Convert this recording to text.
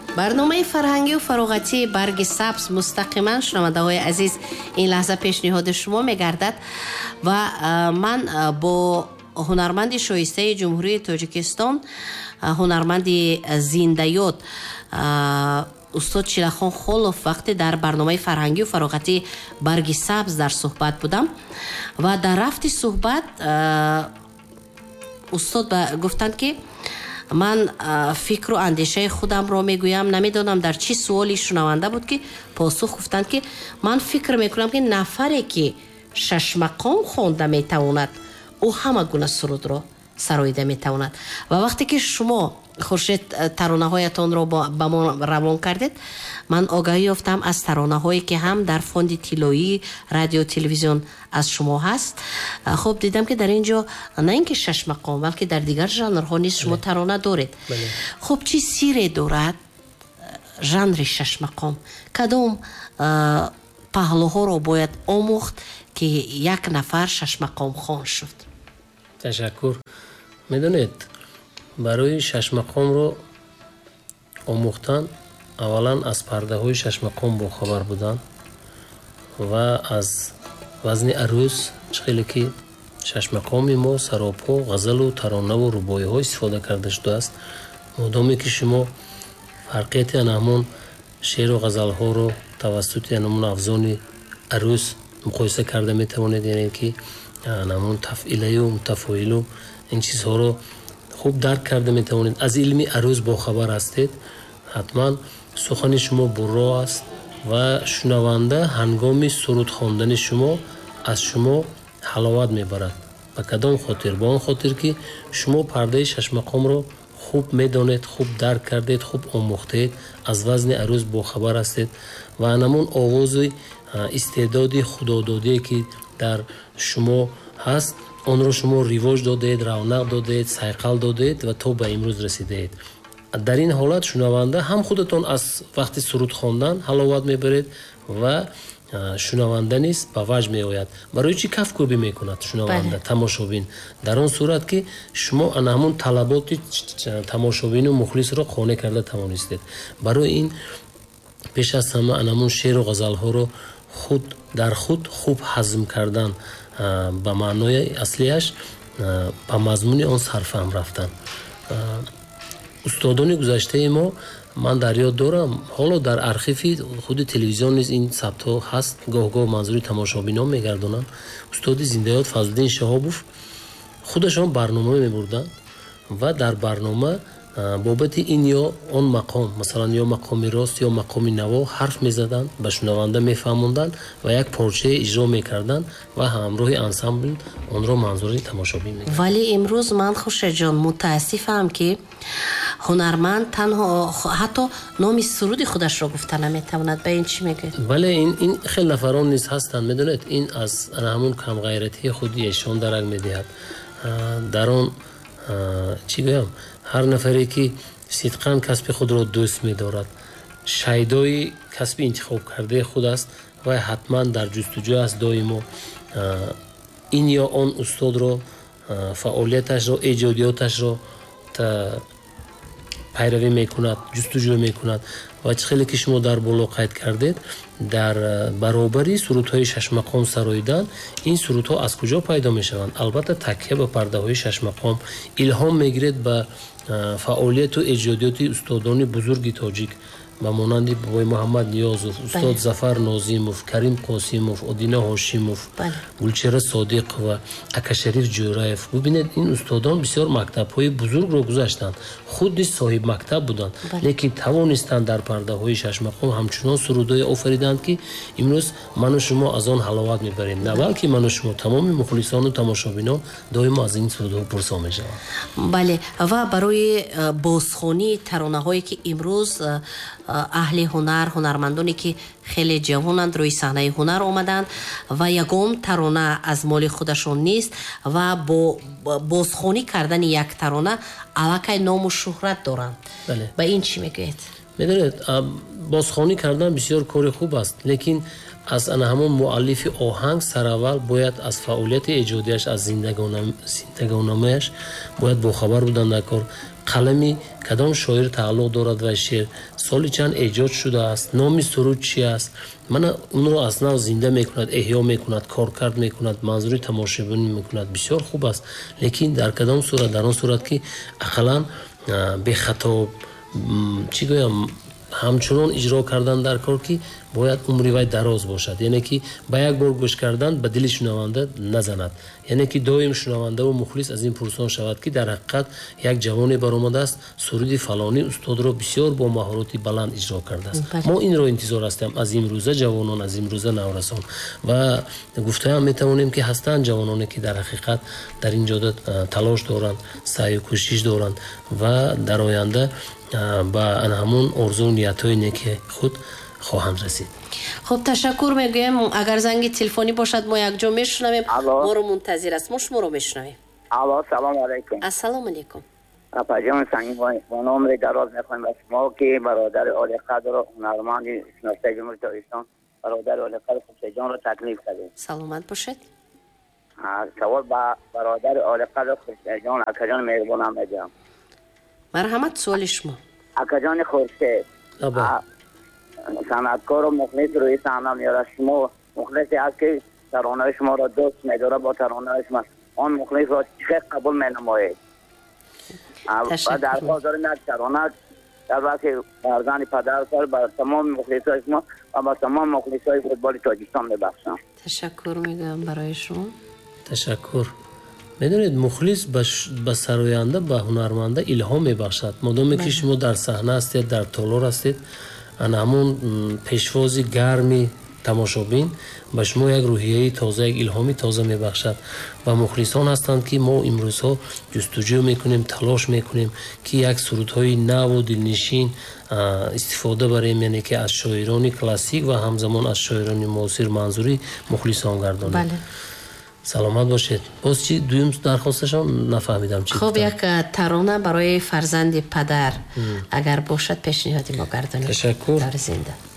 барномаи фарҳангию фароғатии барги сабз мустақиман шунавандаҳои азиз ин лаҳза пешниҳоди шумо мегардад ва ман бо ҳунарманди шоистаи ҷумҳурии Тоҷикистон, ҳунарманди зиндаёд устод Чилахон Холов вақте дар барномаи фарҳангию фароғатии барги сабз дар суҳбат будам ва дар рафти суҳбат устод гуфтанд ки ман фикру андешаи худамро мегӯям, намедонам дар чӣ суоли шунаванда буд ки посух гуфтанд ки ман фикр мекунам ки нафаре ки шашмақом хонда метавонад ӯ ҳама гуна сурудро сароида метавонад. Ва вақте ки шумо хуршед таронаҳоятонро ба мо равон кардед, ман огаҳӣ ёфтам аз таронаҳое ки ҳам дар фонди тиллоии радио телевизион аз шумо ҳаст. хуб дидам ки дар ин ҷо на ин ки шашмақом, балки дар дигар жанрҳо низ шумо тарона доред. хуб чӣ сире дорад жанри шашмақом? Кадом паҳлуҳоро бояд омӯхт ки як нафар шашмақомхон шуд? ташаккур. медонед, барои шашмақомро омӯхтан аввалан аз пардаҳои шашмақом бохабар будан ва аз вазни арӯз чӣ хеле ки шашмақоми мо саропҳо, ғазалу таронаву рубоиҳо истифода карда шудааст. модоме ки шумо фарқияти анамон шеъру ғазалҳоро тавассути анамон авзони арӯз муқоиса карда метавонед, яъне ки анамон тафъилаю мутафоилу ин чизҳоро хуб дарк карда метавонед, аз илми арӯз бохабар ҳастед, ҳатман сухани шумо бурро аст ва шунаванда ҳангоми суруд хондани шумо аз шумо ҳаловат мебарад. ба кадом хотир? ба он хотир ки шумо пардаи шашмақомро хуб медонед, хуб дарк кардед, хуб омӯхтед, аз вазни арӯз бохабар ҳастед ва анамон овози истеъдоди худододие ки дар шумо ҳаст, онро шумо ривоҷ додед, равнақ додед, сайқал додед ва то ба имрӯз расидаед. дар ин ҳолат шунаванда ҳам худатон аз вақти суруд хондан ҳаловат мебаред ва шунаванда низ ба ваҷ меояд. барои чӣ кафкӯбӣ мекунад шунаванда, тамошобин? дар он сурат ки шумо ана ҳамон талаботи тамошобину мухлисро қонеъ карда тавонистед. барои ин пеш аз ҳама анамон шеъру ғазалҳоро худ дар худ хуб ҳазм кардан, ба маънои аслиаш ба мазмуни он сарфаҳм рафтан. устодони гузаштаи мо ман дар ёд дорам, ҳоло дар архиви худи телевизион низ ин сабтҳо ҳаст, гоҳ-гоҳ манзури тамошобинон мегардонанд. устоди зиндаёд Фазлиддин Шаҳобов худашон барнома мебурданд ва дар барнома бобати ин ё он мақом, масалан ё мақоми рост ё мақоми наво ҳарф мезаданд, ба шунаванда мефаҳмонданд ва як порчае иҷро мекарданд ва ҳамроҳи ансамбл онро манзури тамошобин мекарданд. вале имрӯз ман Хуршедҷон мутаассифам ки ҳунарманд танҳо ҳатто номи суруди худашро гуфта наметавонад. ба ин чӣ мегӯед? бале ин хеле нафарон низ ҳастанд. медонед, ин аз ҳамон камғайратии худи эшон дарак медиҳад. дар он чӣ гӯям, ҳар нафаре ки сидқан касби худро дӯст медорад, шайдои касби интихоб кардаи худ аст ва ҳатман дар ҷустуҷӯ аст доимо ин ё он устодро, фаъолияташро, эҷодиёташро пайравӣ мекунад, ҷустуҷӯ мекунад. ва чӣ хеле ки шумо дар боло қайд кардед, дар баробари сурудҳои шашмақом сароидан, ин сурудҳо аз куҷо пайдо мешаванд? албатта такя ба пардаҳои шашмақом, илҳом мегиред ба фаъолияту эҷодиёти устодони бузурги тоҷик ба монанди бобои Муҳаммад Ниёзов, устод Зафар Нозимов, Карим Қосимов, Одина Ҳошимов, Гулчера Содиқова, Акашариф Ҷӯраев. бубинед, ин устодон бисёр мактабҳои бузургро гузаштанд, худ низ соҳиб мактаб буданд, лекин тавонистанд дар пардаҳои шашмақом ҳамчунон сурудое офариданд ки имрӯз ману шумо аз он ҳаловат мебарем. на балки ману шумо, тамоми мухлисону тамошобинон доимо аз ин сурудҳо пурсо мешаванд. бале, ва барои бозхонии таронаҳое ки имрӯз аҳли ҳунар, ҳунармандоне ки хеле ҷавонанд, рӯи саҳнаи ҳунар омаданд ва ягон тарона аз моли худашон нест ва бо бозхонӣ кардани як тарона аллакай ному шӯҳрат доранд. ба ин чӣ мегӯед? медонед, бозхонӣ кардан бисёр кори хуб аст, лекин аз ана ҳамон муаллифи оҳанг сараввал бояд аз фаъолияти эҷодияш, аз зиндагонамааш бояд бохабар будан дар кор. қалами кадом шоир тааллуқ дорад ва шеър, соли чанд эҷод шудааст, номи суруд чи аст, мана унро аз нав зинда мекунад, эҳё мекунад, коркард мекунад, манзури тамошобинӣ мекунад. Бисёр хуб аст, лекин дар кадом сурат? Дар он сурат ки ақаллан бехато, чӣ гӯям, ҳамчунон иҷро кардан дар кор ки бояд умри вай дароз бошад, яъне ки ба як бор гӯш кардан ба дили шунаванда назанад, яъне ки доим шунавандаву мухлис аз ин пурсон шавад ки дар ҳақиқат як ҷавоне баромадааст, суруди фалони устодро бисёр бо маҳороти баланд иҷро кардааст. Мо инро интизор ҳастем аз имрӯза ҷавонон, аз имрӯза наврасон, ва гуфтаам метавонем ки ҳастанд ҷавононе ки дар ҳақиқат дар ин ҷода талош доранд, саъю кӯшиш доранд ва дар оянда ба ҳамон орзу ниятҳои неки худ хоҳанд расид. хуб, ташаккур мегӯем. агар занги телефонӣ бошад мо якҷо мешунавем. моро мунтазир аст. мо шуморо мешунавем. алло, салому алайкум. ассалому алайкум. апаҷон сангин бо номри дароз мехоҳем ба шумо ки бародари олиқадро ҳунарманди шиносаи ҷумҳурии Тоҷикистон бародари олиқадр Хуршедҷонро таклиф кардем. саломат бошед. савол ба бародари олиқадр Хуршедҷон акаҷони меҳрубонам медиҳам. марҳамат, суоли шумо. акаҷони Хуршед санъаткору мухлис рӯи саҳна меёрад. шумо мухлисе ҳаст ки таронаи шуморо дӯст медорад, бо таронаи шумо он мухлисро чӣ қабул менамоед? ва дархост дорем як тарона дар вақти барзани падар ба тамоми мухлисои шумо ва ба тамоми мухлисои футболи Тоҷикистон мебахшам. ташаккур мегӯям барои шумо. ташаккур. медонед мухлис ба сароянда, ба ҳунарманда илҳом мебахшад. модоме ки шумо дар саҳна ҳастед, дар толор ҳастед, ҳамон пешвози гарми тамошобин ба шумо як рӯҳияи тоза, як илҳоми тоза мебахшад. ва мухлисон ҳастанд ки мо имрӯзҳо ҷустуҷӯ мекунем, талош мекунем ки як сурудҳои наву дилнишин истифода барем, яъне ки аз шоирони классик ва ҳамзамон аз шоирони муосир манзури мухлисон гардонем. саломат бошед. боз чӣ дуюм дархосташон нафаҳмидам чӣ. хуб, як тарона барои фарзанди падар агар бошад пешниҳоди мо гардонед. ташаккур. дар зинда.